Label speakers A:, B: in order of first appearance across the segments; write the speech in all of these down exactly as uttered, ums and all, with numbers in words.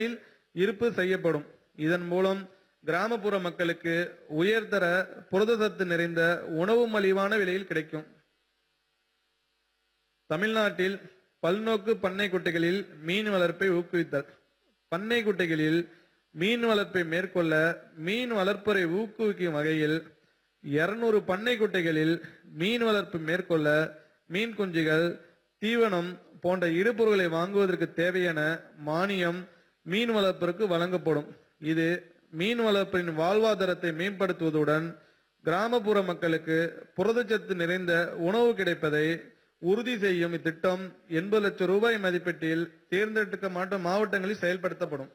A: இருப்பு செய்யப்படும். இதன் மூலம் கிராமப்புற மக்களுக்கு உயர்தர புரதசத்து நிறைந்த உணவு மலிவான விலையில் கிடைக்கும். தமிழ்நாட்டில் பல்நோக்கு பண்ணை குட்டைகளில் மீன் வளர்ப்பை ஊக்குவித்தல். பண்ணை குட்டைகளில் மீன் வளர்ப்பை மேற்கொள்ள மீன் வளர்ப்பரை ஊக்குவிக்கும் வகையில் இருநூறு பண்ணை குட்டைகளில் மீன் வளர்ப்பு மேற்கொள்ள மீன் குஞ்சுகள், தீவனம் போன்ற இடுபொருட்களை வாங்குவதற்கு தேவையான மானியம் மீன் வளர்ப்பிற்கு வழங்கப்படும். இது மீன் வளர்ப்பின் வாழ்வாதாரத்தை மேம்படுத்துவதுடன் கிராமப்புற மக்களுக்கு புரதச்சத்து நிறைந்த உணவு கிடைப்பதை உறுதி செய்யும். இத்திட்டம் எண்பது லட்சம் ரூபாய் மதிப்பீட்டில் தேர்ந்தெடுக்கப்பட்ட மாவட்டங்களில் செயல்படுத்தப்படும்.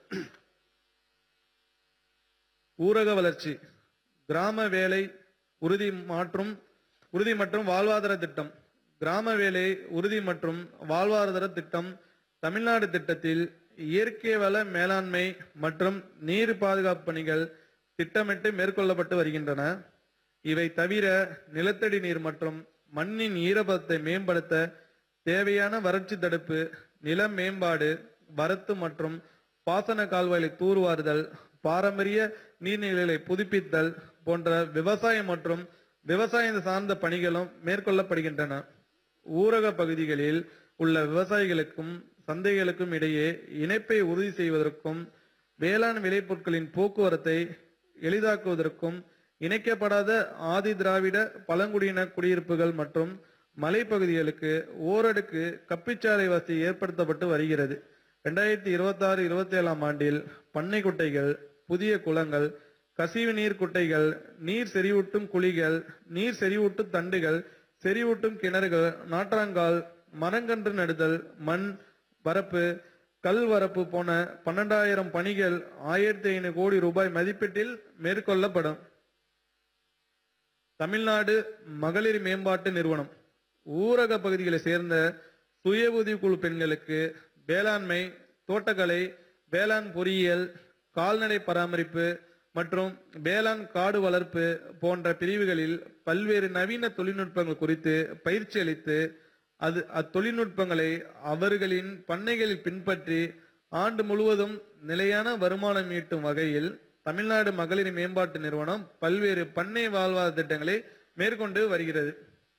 A: ஊரக வளர்ச்சி, கிராம வேலை உறுதி மற்றும் உறுதி மற்றும் வாழ்வாதார திட்டம். கிராம வேலை உறுதி மற்றும் வாழ்வாதார திட்டம் தமிழ்நாடு திட்டத்தில் இயற்கை வள மேலாண்மை மற்றும் நீர் பாதுகாப்பு பணிகள் திட்டமிட்டு மேற்கொள்ளப்பட்டு வருகின்றன. இவை தவிர நிலத்தடி நீர் மற்றும் மண்ணின் ஈரப்பதத்தை மேம்படுத்த தேவையான வறட்சி தடுப்பு, நில மேம்பாடு, வரத்து மற்றும் பாசன கால்வாய்களை தூர்வாறுதல், பாரம்பரிய நீர்நிலைகளை புதுப்பித்தல் போன்ற விவசாயம் மற்றும் விவசாயம் சார்ந்த பணிகளும் மேற்கொள்ளப்படுகின்றன. ஊரக பகுதிகளில் உள்ள விவசாயிகளுக்கும் சந்தைகளுக்கும் இடையே இணைப்பை உறுதி செய்வதற்கும் வேளாண் விளைபொருட்களின் போக்குவரத்தை எளிதாக்குவதற்கும் இணைக்கப்படாத ஆதி திராவிட பழங்குடியின குடியிருப்புகள் மற்றும் மலைப்பகுதிகளுக்கு ஓரடுக்கு கப்பிச்சாலை வசதி ஏற்படுத்தப்பட்டு வருகிறது. இரண்டாயிரத்தி இருபத்தி ஆறு இருபத்தி ஏழாம் ஆண்டில் பண்ணை குட்டைகள், புதிய குளங்கள், கசிவு நீர் குட்டைகள், நீர் செறிவூட்டும் குழிகள், நீர் செறிவூட்டும் தண்டுகள், செறிவூட்டும் கிணறுகள், நாற்றாங்கால், மரங்கன்று நடுதல், மண் வரப்பு, கல் வரப்பு போன பன்னெண்டாயிரம் பணிகள் ஆயிரத்தி ஐநூறு கோடி ரூபாய் மதிப்பீட்டில் மேற்கொள்ளப்படும். தமிழ்நாடு மகளிர் மேம்பாட்டு நிறுவனம் ஊரக பகுதிகளை சேர்ந்த சுய உதவிக்குழு பெண்களுக்கு வேளாண்மை, தோட்டக்கலை, வேளாண் பொறியியல், கால்நடை பராமரிப்பு மற்றும் வேளாண் காடு வளர்ப்பு போன்ற பிரிவுகளில் பல்வேறு நவீன தொழில்நுட்பங்கள் குறித்து பயிற்சி அளித்து அது அத்தொழில்நுட்பங்களை அவர்களின் பண்ணைகளில் பின்பற்றி ஆண்டு முழுவதும் நிலையான வருமானம் ஈட்டும் வகையில் தமிழ்நாடு மகளிர் மேம்பாட்டு நிறுவனம் பல்வேறு பண்ணை வாழ்வாதார திட்டங்களை மேற்கொண்டு வருகிறது.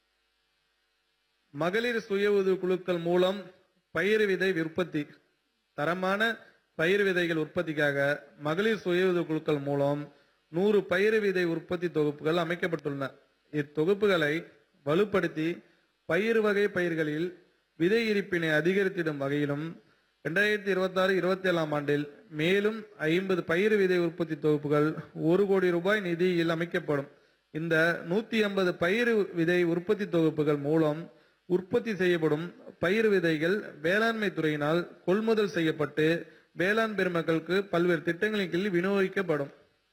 A: மகளிர் சுய உதவி குழுக்கள் மூலம் பயிர் விதை உற்பத்தி. தரமான பயிர் விதைகள் உற்பத்திக்காக மகளிர் சுய உதவி குழுக்கள் மூலம் நூறு பயிர் விதை உற்பத்தி தொகுப்புகள் அமைக்கப்பட்டுள்ளன. இத்தொகுப்புகளை வலுப்படுத்தி பயிர் வகை பயிர்களில் விதை இருப்பினை அதிகரித்திடும் வகையிலும் இரண்டாயிரத்தி இருபத்தி ஆறு இருபத்தி ஏழாம் ஆண்டில் மேலும் ஐம்பது பயிர் விதை உற்பத்தி தொகுப்புகள் ஒரு கோடி ரூபாய் நிதியில் அமைக்கப்படும். இந்த நூத்தி ஐம்பது பயிர் விதை உற்பத்தி தொகுப்புகள் மூலம் உற்பத்தி செய்யப்படும் பயிர் விதைகள் வேளாண்மை துறையினால் கொள்முதல் செய்யப்பட்டு வேளாண் பெருமக்களுக்கு பல்வேறு திட்டங்களின் கீழ் விநியோகிக்கப்படும்.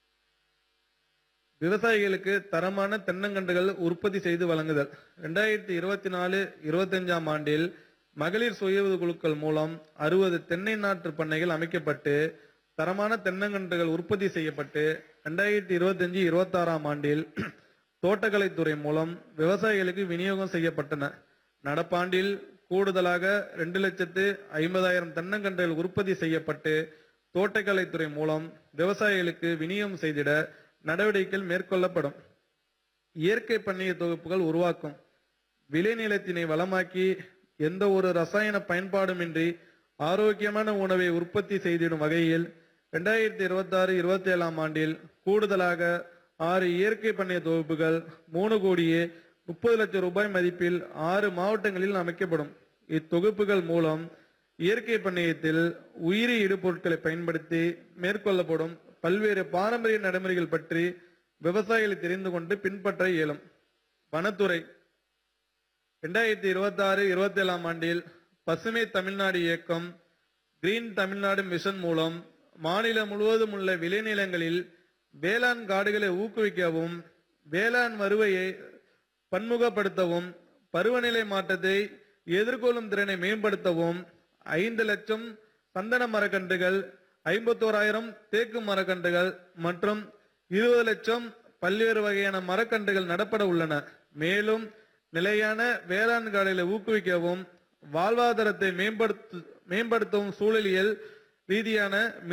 A: விவசாயிகளுக்கு தரமான தென்னங்கன்றுகள் உற்பத்தி செய்து வழங்குதல். இரண்டாயிரத்தி இருபத்தி நாலு இருபத்தி அஞ்சாம் ஆண்டில் மகளிர் சுய உதவி குழுக்கள் மூலம் அறுபது தென்னை நாற்று பண்ணைகள் அமைக்கப்பட்டு தரமான தென்னங்கன்றுகள் உற்பத்தி செய்யப்பட்டு இரண்டாயிரத்தி இருபத்தி அஞ்சு இருபத்தி ஆறாம் ஆண்டில் தோட்டக்கலைத்துறை மூலம் விவசாயிகளுக்கு விநியோகம் செய்யப்பட்டன. நடப்பாண்டில் கூடுதலாக இரண்டு லட்சத்து ஐம்பதாயிரம் தென்னங்கன்றுகள் உற்பத்தி செய்யப்பட்டு தோட்டக்கலைத்துறை மூலம் விவசாயிகளுக்கு விநியோகம் செய்திட நடவடிக்கைகள் மேற்கொள்ளப்படும். இயற்கை பண்ணைய தொகுப்புகள் உருவாக்கும். விளைநிலத்தினை வளமாக்கி எந்த ஒரு ரசாயன பயன்பாடுமின்றி ஆரோக்கியமான உணவை உற்பத்தி செய்திடும் வகையில் இரண்டாயிரத்தி இருபத்தி ஆறு இருபத்தி ஏழாம் ஆண்டில் கூடுதலாக ஆறு இயற்கை பண்ணைய தொகுப்புகள் மூணு கோடியே முப்பது லட்சம் ரூபாய் மதிப்பில் ஆறு மாவட்டங்களில் அமைக்கப்படும். இத்தொகுப்புகள் மூலம் இயற்கை பண்ணையத்தில் உயிரி இடுபொருட்களை பயன்படுத்தி மேற்கொள்ளப்படும் பல்வேறு பாரம்பரிய நடைமுறைகள் பற்றி விவசாயிகளை தெரிந்து கொண்டு பின்பற்ற இயலும். வனத்துறை இரண்டாயிரத்தி இருபத்தி ஆறு இருபத்தி ஏழாம் ஆண்டில் பசுமை தமிழ்நாடு இயக்கம், கிரீன் தமிழ்நாடு மிஷன் மூலம் மாநிலம் முழுவதும் உள்ள விளைநிலங்களில் வேளாண் காடுகளை ஊக்குவிக்கவும் வேளாண் வருவாயை பன்முகப்படுத்தவும் பருவநிலை மாற்றத்தை எதிர்கொள்ளும் திறனை மேம்படுத்தவும் ஐந்து லட்சம் சந்தன மரக்கன்றுகள், ஐம்பத்தோராயிரம் தேக்கு மரக்கன்றுகள் மற்றும் இருபது லட்சம் பல்வேறு வகையான மரக்கன்றுகள் நடப்பட உள்ளன. மேலும் நிலையான வேளாண் காடுகளை ஊக்குவிக்கவும் வாழ்வாதாரத்தை மேம்படுத்த மேம்படுத்தவும் சூழலியல் ரீதியான